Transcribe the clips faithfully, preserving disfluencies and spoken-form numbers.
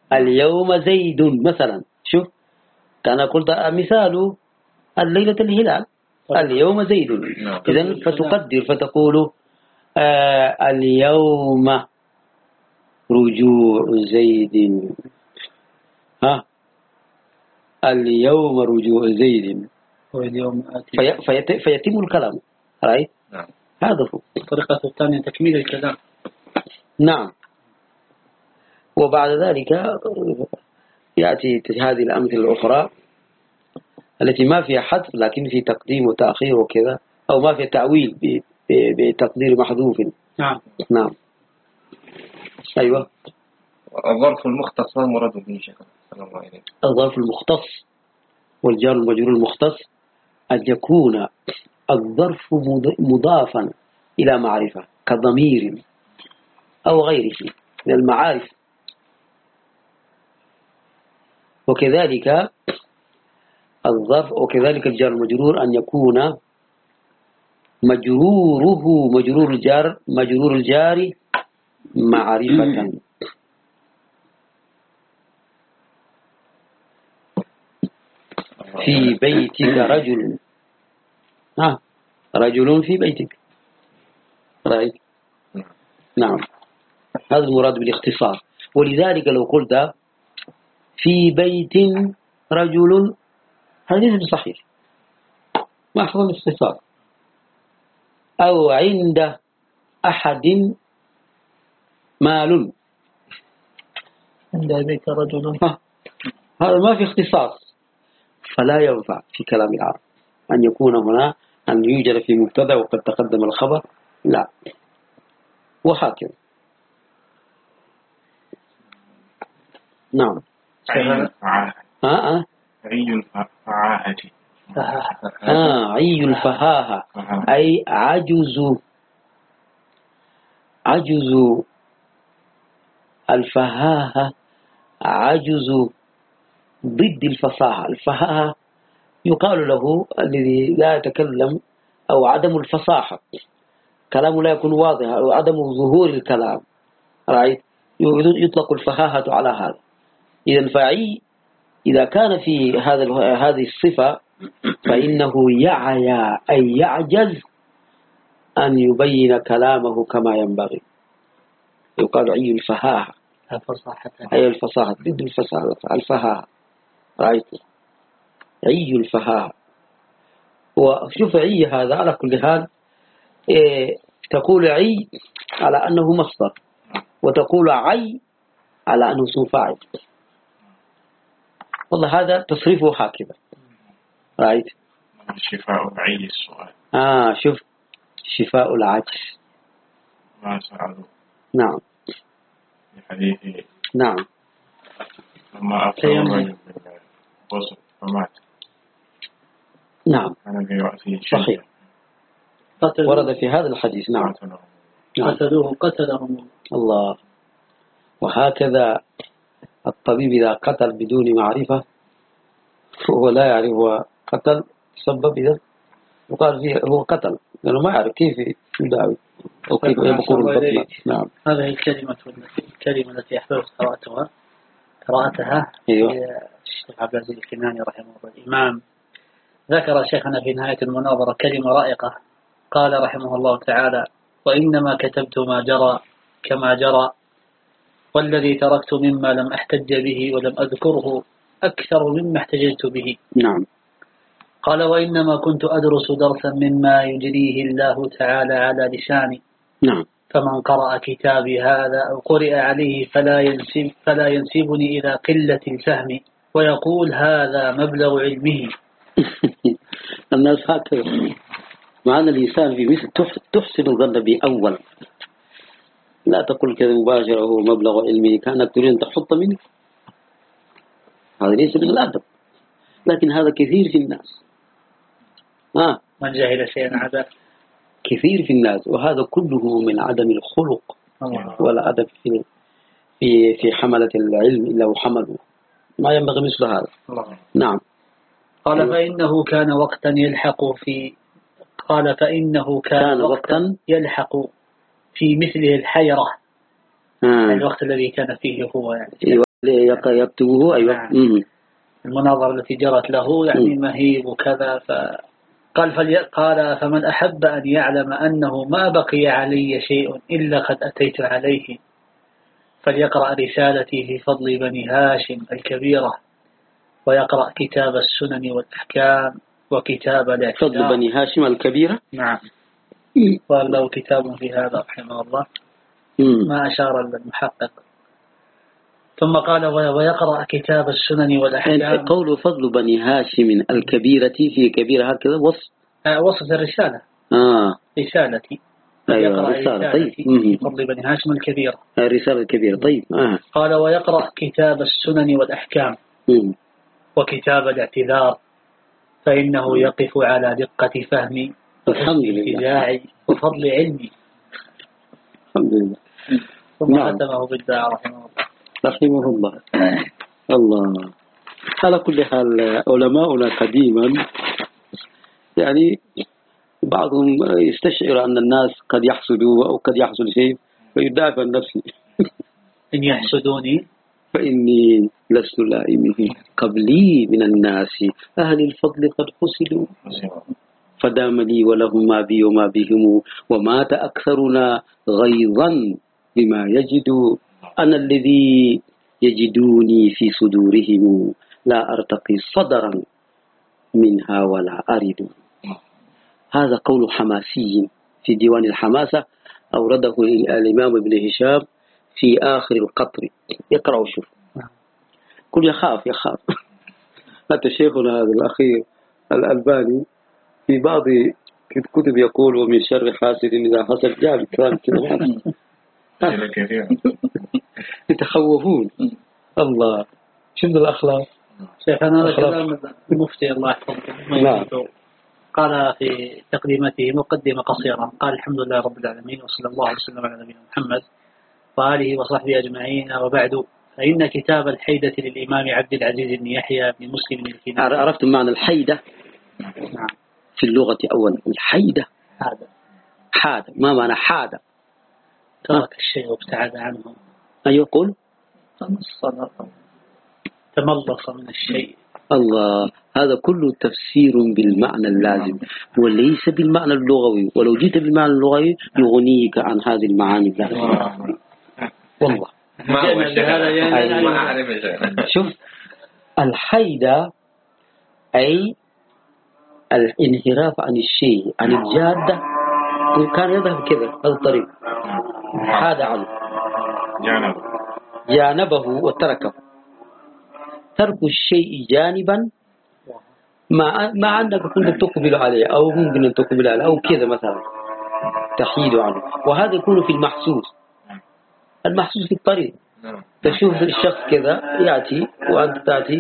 اليوم زيد مثلا. شوف كان قلت مثال الليلة الهلال اليوم زيد. إذن فتقدر فتقول آه اليوم رجوع زيد. ها اليوم رجوع زيد في في فيتم الكلام. رأيت؟ نعم. هذا هو. الطريقة الثانية تكميل الكلام. نعم. وبعد ذلك يأتي هذه الأمثلة الأخرى التي ما فيها حذف لكن في تقديم وتأخير وكذا، أو ما فيها تعويل بتقدير محذوف. نعم. نعم. أيوة. الظرف المختص ما مراد به شكرا. الظرف المختص والجار المجرور المختص أن يكون الظرف مضافا إلى معرفة كضمير أو غيره من المعارف. وكذلك الظرف وكذلك الجار المجرور أن يكون مجروره مجرور الجار مجرور الجار معرفة. في بيتك رجل. ها رجل في بيتك. رأيت؟ نعم. هذا المراد بالاختصار. ولذلك لو قلت في بيت رجل هذا ليس بصحيح ما حصل الاختصار. أو عند أحد مال عند بيت رجل هذا ما في اختصاص، فلا ينفع في كلام العرب أن يكون هنا أن يوجد في مبتدأ وقد تقدم الخبر، لا. وهكذا. نعم. عي الفهاهة. ها عي الفهاهة. آه عي الفهاهة أي عجز عجز الفهاهة عجز ضد الفصاحة. الفهاهة يقال له الذي لا يتكلم أو عدم الفصاحة، كلامه لا يكون واضح أو عدم ظهور الكلام. رأيت؟ يطلق الفهاهة على هذا. إذا فعي إذا كان في هذا هذه الصفة فإنه يعيا أي يعجز أن يبين كلامه كما ينبغي. يقال عي الفهاهة أي الفصاحة ضد الفصاحة الفهاهة. رأيت؟ عي الفهاهة. وشوف عي هذا على كل حال إيه تقول عي على أنه مصدر وتقول عي على أنه اسم فاعل. والله هذا تصريفه هكذا. رأيت؟ شفاء عي السؤال. آه شوف شفاء العجز. ما سألوا. نعم. في حديث. نعم. لما أفتى الرجل بالغسل فمات. نعم. أنا برأسي صحيح. ورد في هذا الحديث. نعم. قتلوه قتلهم الله. وهكذا الطبيب إذا قتل بدون معرفة هو لا يعرف هو قتل سبب إذا وقال فيه هو قتل لأنه ما يعرف كيف يداوي أو كيف يبقون البطنة. نعم. هذه الكلمة الكلمة التي أحببت قراءتها قراءتها أيوة. الشيخ عبد العزيز الكناني رحمه الله الإمام ذكر شيخنا في نهاية المناظرة كلمة رائقة. قال رحمه الله تعالى: وإنما كتبت ما جرى كما جرى، والذي تركت مما لم أحتج به ولم أذكره أكثر مما احتججت به. نعم. قال: وإنما كنت أدرس درسا مما يجريه الله تعالى على لساني. نعم. فمن قرأ كتابي هذا أو قرئ عليه فلا ينسب فلا ينسبني إلى قلة الفهم ويقول هذا مبلغ علمه. الناس هكذا. معنى الإنسان في مثل تحسن الظن بأول، لا تقول كذا مباشرة هو مبلغ علمه كأنك تريد أن تحط منه. هذا ليس من الأدب، لكن هذا كثير في الناس. آه. من جهل شيئا عدا كثير في الناس، وهذا كله من عدم الخلق ولا أدب في في في حملة العلم إلا وحملوا ما ينبغي مثل هذا. الله. نعم. قال: فإنه كان وقتا يلحق في قال فإنه كان, كان وقتا يلحق في مثله الحيرة. آه. الوقت الذي كان فيه هو يعني يكتبه. أيوة. نعم. المناظرة التي جرت له يعني مهيب وكذا. فقال فلي... قال فمن أحب أن يعلم أنه ما بقي علي شيء إلا قد أتيت عليه فليقرأ رسالتي في فضل بني هاشم الكبيرة ويقرأ كتاب السنن والأحكام وكتاب الاعتذار. فضل بني هاشم الكبيرة. نعم. قال له كتاب في هذا رحمه الله ما أشار المحقق. ثم قال ويقرأ كتاب السنن والأحكام. قول فضل بني هاشم الكبيرة في كبيرة هكذا وصف آه وصف الرسالة. آه. رسالتي. أيوة رسالة. طيب. في فضل بني هاشم الكبيرة. الرسالة الكبيرة. طيب. آه. قال ويقرأ كتاب السنن والأحكام مم. وكتاب الاعتذار فإنه يقف على دقة فهمي وحسن اتجاعي وفضل علمي. الحمد لله. ثم ختمه بالدعاء رحمه الله. رحمه الله. الله. على كل حال علماؤنا قديما يعني بعضهم يستشعر أن الناس قد يحسدوا أو قد يحصل شيء فيدافع عن نفسه. إن يحسدوني فإني لست لائمه قبلي من الناس أهل الفضل قد حسدوا فدام لي ولهم ما بي وما بهم ومات أكثرنا غيظا بما يجدوا أنا الذي يجدوني في صدورهم لا أرتقي صدرا منها ولا أرد. هذا قول حماسي في ديوان الحماسة أورده الإمام ابن هشام في آخر القطر. يقرأ وشوف كل يخاف يخاف. حتى شيخنا هذا الأخير الألباني في بعض كتب يقول ومن شر حاسد إذا حسد جاب كلام كذا يتخوفون. الله شنو الأخلاق. شيخنا هذا كلام المفتي الله يحفظه. قال في تقديمته مقدمة قصيرة قال الحمد لله رب العالمين وصلى الله وسلم على نبينا محمد وآله وصحبه أجمعين وبعد فإن كتاب الحيدة للإمام عبد العزيز بن يحيى بن مسلم الكناني. عرفتم معنى الحيدة؟ نعم. في اللغة أولا الحيدة حادة. حادة. ما معنى حادة؟ ترك الشيء وابتعد عنه. أيوة قل تملص من الشيء. الله. هذا كله تفسير بالمعنى اللازم وليس بالمعنى اللغوي ولو جئت بالمعنى اللغوي يغنيك عن هذه المعاني اللازمة والله. ما هو الشيء. شوف الحيدة أي الانحراف عن الشيء عن الجادة. كان يذهب كذا هذا الطريق حاد عنه جانبه جانبه وتركه. ترك الشيء جانبا ما ما عندك كنت تقبل عليه أو ممكن أن تقبل عليه أو كذا مثلا تحيد عنه. وهذا يكون في المحسوس. المحسوس في الطريق تشوف الشخص كذا يأتي وأنت تأتي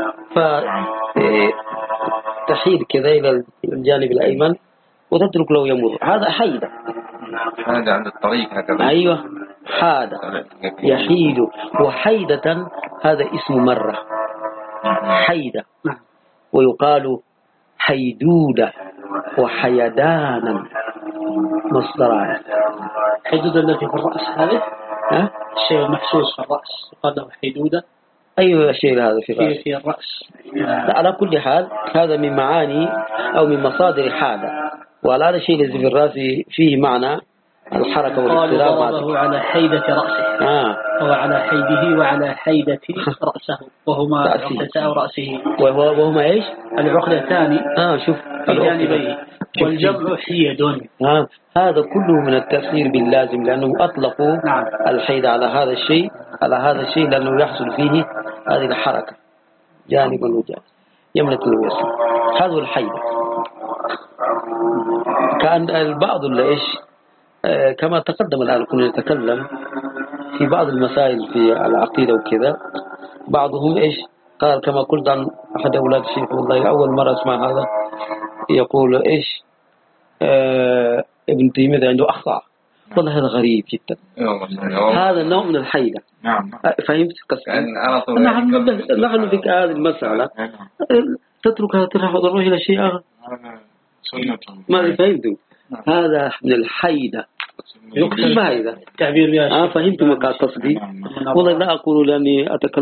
فتحيد كذا إلى الجانب الأيمن وتترك له يمر. هذا حيدة. هذا عند الطريق هكذا. أيوة حادة يحيد. وحيدة هذا اسم مرة حيدة ويقال حيدودة وحيدانا مصدران. حيدودة التي في الرأس هذه ها؟ الشيء المحسوس في الرأس يقال له حيدودة. أيوة الشيء هذا في الرأس. في, في الرأس. على كل حال هذا من معاني أو من مصادر حادة. وعلى هذا الشيء الذي في الرأس فيه معنى الحركة والاضطراب. قالوا على حيدة رأسه آه. وعلى حيده وعلى حيدة رأسه وهما عقدتا رأسه وهما إيش العقدتان آه شوف في جانبيه والجمع حيد. آه. هذا كله من التفسير باللازم لأنه أطلقوا نعم. الحيد على هذا الشيء على هذا الشيء لأنه يحصل فيه هذه الحركة جانب وجانب يمنة ويسر. هذا الحيد. كان البعض اللي إيش آه كما تقدم الآن كنا نتكلم في بعض المسائل في العقيدة وكذا. بعضهم إيش قال كما قلت عن أحد أولاد الشيخ والله أول مرة أسمع هذا يقول إيش آه ابن تيمية عنده أخطاء. والله هذا غريب جدا. هذا نوع من الحيدة. نعم. فهمت قصدي؟ نحن نحن في هذه المسألة تتركها تروح وتروح إلى شيء آخر. ما فهمتم؟ هذا من الحيدة. يقصد ما هذا تعبير. آه فهمتم ما قصدي؟ والله لا أقول لأني أتكلم